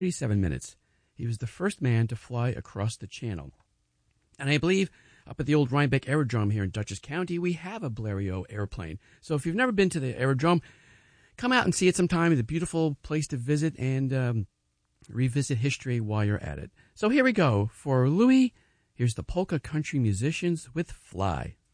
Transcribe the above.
37 minutes. He was the first man to fly across the channel. And I believe up at the old Rhinebeck Aerodrome here in Dutchess County, we have a Blériot airplane. So if you've never been to the aerodrome, come out and see it sometime. It's a beautiful place to visit and revisit history while you're at it. So here we go. For Louis, here's the Polka Country Musicians with Fly.